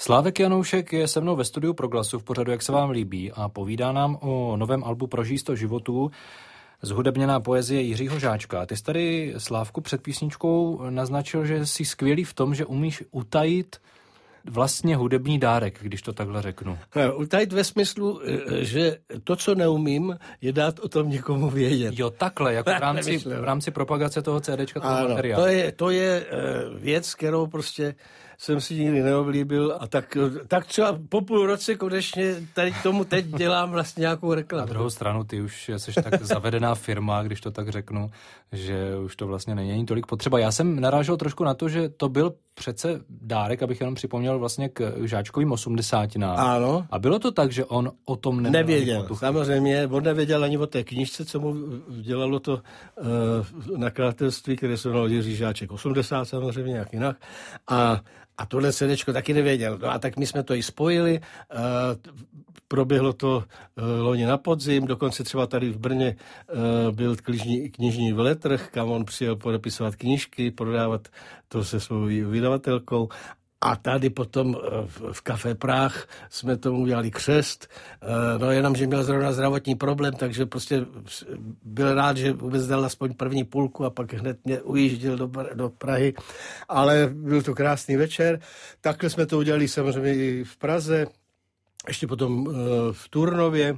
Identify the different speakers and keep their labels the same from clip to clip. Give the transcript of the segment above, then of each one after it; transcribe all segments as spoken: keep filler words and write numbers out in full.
Speaker 1: Slávek Janoušek je se mnou ve studiu Proglasu v pořadu Jak se vám líbí a povídá nám o novém albu Prožij sto životů, zhudebněná poezie Jiřího Žáčka. Ty jsi tady, Slávku, před písničkou naznačil, že jsi skvělý v tom, že umíš utajit vlastně hudební dárek, když to takhle řeknu.
Speaker 2: Utajit ve smyslu, že to, co neumím, je dát o tom někomu vědět.
Speaker 1: Jo, takhle, jako v rámci, v rámci propagace toho CDčka, toho
Speaker 2: ano,
Speaker 1: materiálu.
Speaker 2: To je, to je věc, kterou prostě jsem si nikdy neoblíbil a tak, tak třeba po půl roce konečně tady k tomu teď dělám vlastně nějakou reklamu.
Speaker 1: Na druhou stranu ty už jsi tak zavedená firma, když to tak řeknu, že už to vlastně není tolik potřeba. Já jsem narážel trošku na to, že to byl přece dárek, abych jenom připomněl vlastně k Žáčkovým osmdesátinám.
Speaker 2: Ano.
Speaker 1: A bylo to tak, že on o tom neměl
Speaker 2: nevěděl. Samozřejmě, on nevěděl ani o té knížce, co mu dělalo to uh, nakladatelství, které se jmenovalo Jiří Žáček osmdesát, samozřejmě nějak jinak. A A tohle CDčko taky nevěděl. No a tak my jsme to i spojili. Uh, proběhlo to uh, loni na podzim, dokonce třeba tady v Brně uh, byl knižní, knižní veletrh, kam on přijel podepisovat knížky, prodávat to se svou vydavatelkou. A tady potom v Café Prah jsme tomu udělali křest. No jenom, že měl zrovna zdravotní problém, takže prostě byl rád, že vůbec dal aspoň první půlku a pak hned mě ujížděl do, do Prahy. Ale byl to krásný večer. Takhle jsme to udělali samozřejmě i v Praze, ještě potom v Turnově.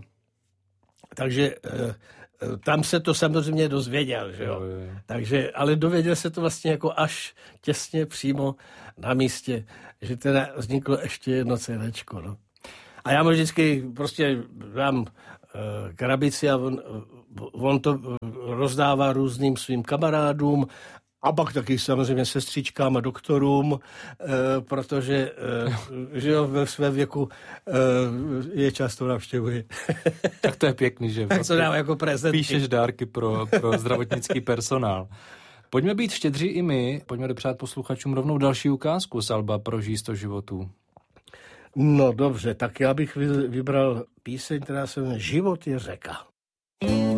Speaker 2: Takže tam se to samozřejmě dozvěděl, že jo. Takže, ale dověděl se to vlastně jako až těsně přímo na místě, že teda vzniklo ještě jedno CDčko, no. A já mu vždycky prostě dám uh, krabici a on, on to rozdává různým svým kamarádům a pak taky samozřejmě sestřičkám a doktorům, eh, protože eh, že jo, ve svém věku eh, je často navštěvuje.
Speaker 1: Tak to je pěkný, že?
Speaker 2: Tak to dám jako prezent.
Speaker 1: Píšeš dárky pro, pro zdravotnický personál. Pojďme být štědří i my, pojďme dopřát posluchačům rovnou další ukázku z alba Prožij sto životů.
Speaker 2: No dobře, tak já bych vybral píseň, která se jmenuje Život je řeka.